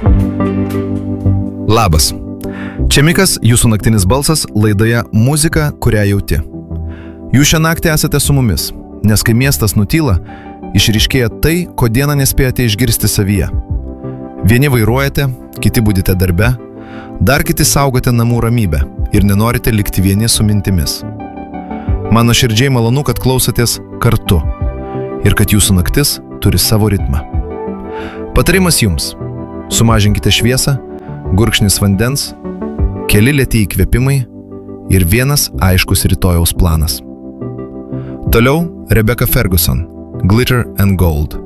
Labas. Čia Mikas, jūsų naktinis balsas laidoje Muzika, kurią jauti. Jūs šią naktį esate su mumis, nes kai miestas nutyla, išryškėja tai, ko dieną nespėjate išgirsti savyje. Vieni vairuojate, kiti budite darbe, dar kiti saugote namų ramybę ir nenorite likti vieni su mintimis. Man nuoširdžiai malonu, kad klausotės kartu ir kad jūsų naktis turi savo ritmą. Patarimas jums: sumažinkite šviesą, gurkšnis vandens, keli lėti įkvėpimai ir vienas aiškus rytojaus planas. Toliau Rebecca Ferguson, Glitter and Gold.